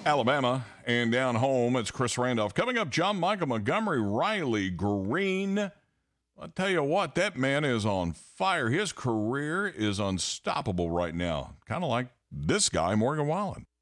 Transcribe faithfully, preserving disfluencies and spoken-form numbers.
Alabama, and down home, it's Chris Randolph. Coming up, John Michael Montgomery, Riley Green. I'll tell you what, that man is on fire. His career is unstoppable right now, kind of like this guy, Morgan Wallen.